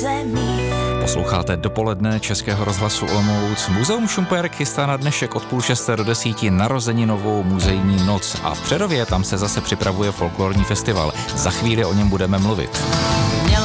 zemí. Posloucháte dopoledne Českého rozhlasu Olomouc. Muzeum Šumperk chystá na dnešek od 5:30 do 10 narozeninovou muzejní noc a v Přerově tam se zase připravuje folklorní festival. Za chvíli o něm budeme mluvit.